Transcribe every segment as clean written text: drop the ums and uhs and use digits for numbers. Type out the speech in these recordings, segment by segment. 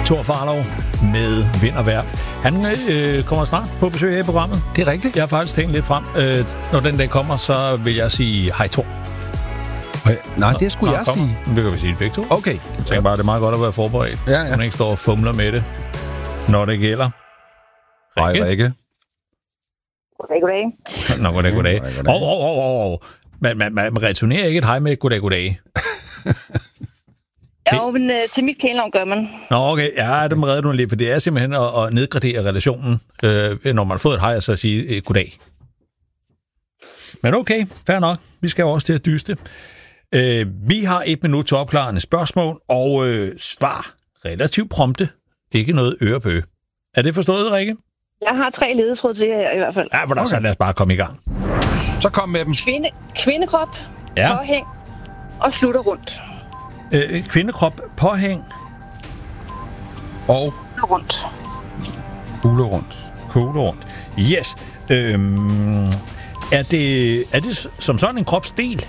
Thor Farlov med Vind og Vejr. Han kommer snart på besøg her i programmet. Det er rigtigt. Jeg har faktisk tænkt lidt frem. Når den dag kommer, så vil jeg sige hej Thor. Nej, det skulle jeg sige. Det kan vi sige begge to. Okay. Jeg tænker bare, det er meget godt at være forberedt. Ja. Man ikke står og fumler med det, når det gælder. Hej, Rikke. Goddag. Nå, goddag. Man returnerer ikke et hej med goddag. Jo, men til mit kælenavn gør man. Nå, okay. Ja, det må redde du lidt, for det er simpelthen at nedgradere relationen, når man har fået et hej, og så sige goddag. Men okay, fair nok. Vi skal også til at dyste. Vi har 1 minut til opklarende spørgsmål, og svar relativt prompte. Ikke noget ørebøge. Er det forstået, Rikke? Jeg har 3 ledetråd til jer i hvert fald. Ja, men så lad os bare komme i gang. Så kom med dem. Kvindekrop, påhæng og slutter rundt. Kvindekrop, påhæng og rundt. Kugle rundt. Yes. Er det som sådan en kropsdel?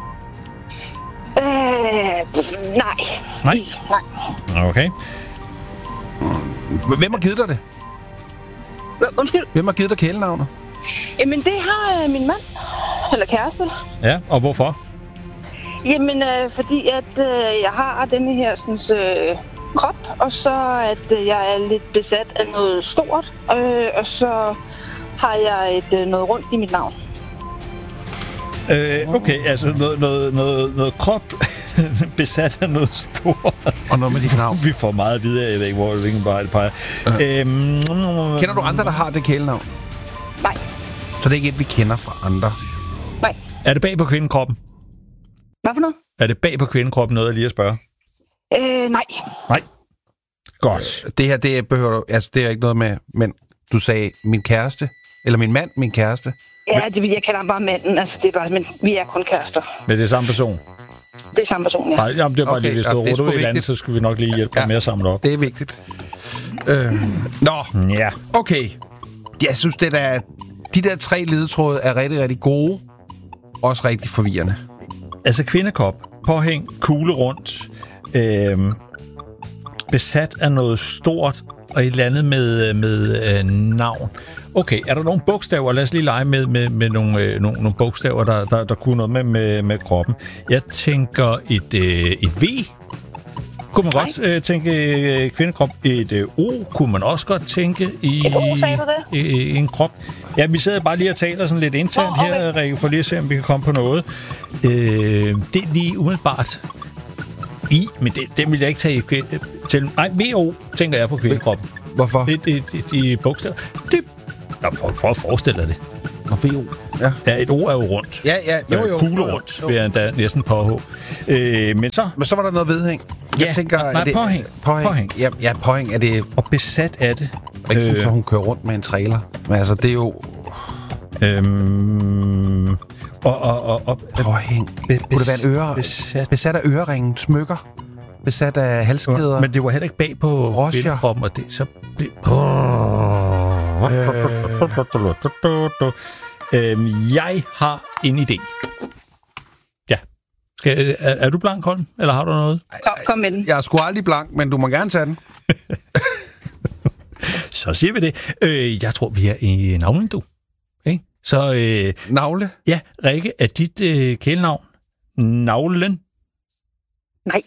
Nej. Okay. Hvem har givet dig det? Undskyld? Hvem har givet dig kælenavnet? Jamen, det har min mand. Eller kæreste. Ja, og hvorfor? Jamen, fordi at jeg har denne her sådan, krop, og så at jeg er lidt besat af noget stort, og så har jeg noget rundt i mit navn. Okay, altså noget krop besat af noget stort. Og noget med dit navn. Vi får meget videre, jeg ved ikke, hvilken bare det peger. Kender du andre, der har det kælenavn? Nej. Så det er ikke et, vi kender fra andre? Nej. Er det bag på kvindekroppen? Hvad for noget? Er det bag på kvindekroppen noget, jeg lige at spørge? Nej. Nej. Godt. Det her, det behøver du... Altså, det er ikke noget med... Men du sagde min kæreste. Eller min mand, min kæreste. Ja, jeg kalder ham bare manden. Altså, det er bare... Men vi er kun kærester. Men det er samme person? Det er samme person, ja. Nej, jamen, det er bare okay, lige, hvis du har rodet ud i landet, så skal vi nok lige hjælpe dig med at samle op. Det er vigtigt. Ja. Okay. Jeg synes, det der... De der 3 ledetråde er rigtig, rigtig gode. Også rigtig forvirrende. Altså kvindekop, påhæng, kugle rundt, besat af noget stort, og et eller andet med navn. Okay, er der nogle bogstaver? Lad os lige lege med nogle bogstaver, der kunne noget med kroppen. Jeg tænker et V. Kunne man godt tænke kvindekrop. Et O kunne man også godt tænke i en krop. Ja, vi sidder bare lige og taler sådan lidt internt her, Rikke, for lige at se, om vi kan komme på noget. Det er lige umiddelbart men det vil jeg ikke tage til. Nej, VO tænker jeg på kvindekroppen. Hvorfor? De bogstaver. For at forestille dig det. Og VO. Ja. Ja, et O er jo rundt. Ja. Jo. Kugle rundt, vil jeg da næsten påhå. Men så var der noget vedhæng. Jeg tænker, nej, påhæng. Ja, påhæng er det... Og besat af det. Rigtig, så hun kører rundt med en trailer. Men altså, det er jo... Påhæng. Kunne det være en øre? Besat af øreringen, smykker. Besat af halskæder. Men det var heller ikke bag på kvindekroppen, og det så blev... Jeg har en idé. Ja. Er du blank, Holm? Eller har du noget? Kom med den. Jeg er sgu aldrig blank, men du må gerne tage den. Så siger vi det. Jeg tror, vi er i navlen, du. Ikke? Så, Navle? Ja, Rikke, er dit kælenavn Navlen? Nej.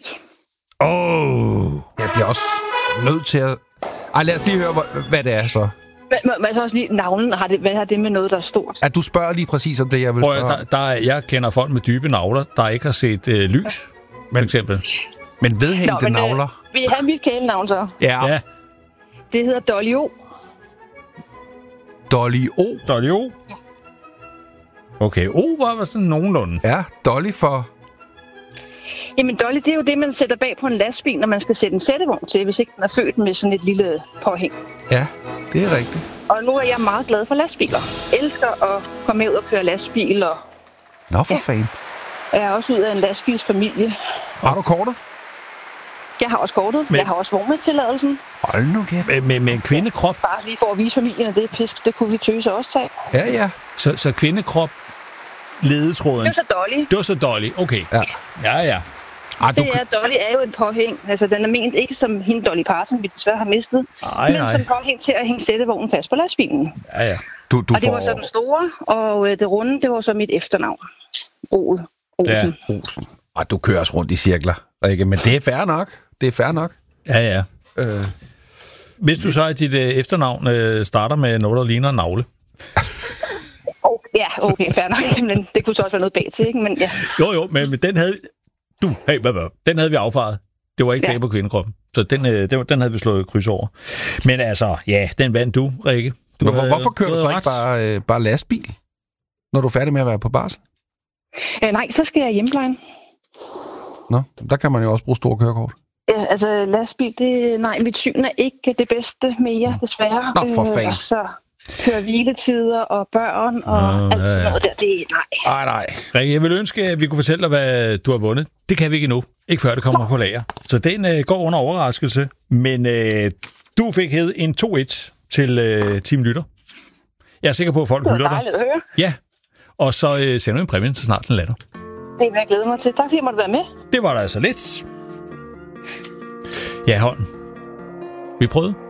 Jeg bliver også nødt til at... lad os lige høre, hvad det er så. Men så også lige navlen, hvad har det med noget, der er stort? At du spørger lige præcis om det, jeg vil spørge. Jeg kender folk med dybe navler, der ikke har set lys, for eksempel. Men vedhængte navler? Vil I have mit kælenavn så? Ja. Det hedder Dolly O. Dolly O? Okay, O var sådan nogenlunde. Ja, Dolly for... Jamen Dolly, det er jo det, man sætter bag på en lastbil, når man skal sætte en sættevogn til, hvis ikke den er født med sådan et lille påhæng. Ja, det er rigtigt. Og nu er jeg meget glad for lastbiler. Elsker at komme ud og køre lastbil. Nå, for fanden. Jeg er også ud af en lastbilsfamilie. Har du kortet? Jeg har også kortet. Jeg har også vognmandstilladelsen. Hold nu kæft. Med en kvindekrop? Bare lige for at vise familien, at det er pisk. Det kunne vi tøse også tage. Ja. Så kvindekrop, ledetråden. Det var så Dolly. Okay. Ja. Dolly er jo en påhæng. Altså, den er ment ikke som hende Dolly Parton, vi desværre har mistet, men som påhæng til at hænge sættevognen fast på lastbilen. Ja. Og det var så den store, og det runde, det var så mit efternavn. Olsen. Ja, Olsen. Og du kører os rundt i cirkler, Rikke, men det er fair nok. Ja. Hvis du så, at dit efternavn starter med noget, der ligner en navle. Ja, okay, fair nok. Men det kunne så også være noget bag til, ikke? Men ja. Jo, men den havde... den havde vi affaret. Det var ikke bag på kvindekroppen. Så den havde vi slået kryds over. Men altså, ja, den vandt du, Rikke. Hvorfor kører du så ikke bare lastbil, når du er færdig med at være på barsel? Nej, så skal jeg hjemmeplejen. Nå, der kan man jo også bruge store kørekort. Ja, altså lastbil, mit syn er ikke det bedste mere, desværre. Nå, for fanden. Så kører hviletider og børn og alt sådan noget der, Nej. Rikke, jeg vil ønske, at vi kunne fortælle dig, hvad du har vundet. Det kan vi ikke endnu. Ikke før det kommer på lager. Så den går under overraskelse. Men du fik hævet en 2-1 til Team Lytter. Jeg er sikker på, at folk hylder dig. Det var dejligt at høre. Ja, og så sender vi en præmie, så snart den lander. Det vil jeg glæde mig til. Tak fordi jeg måtte være med. Det var der altså lidt. Ja, hånden. Vi prøvede.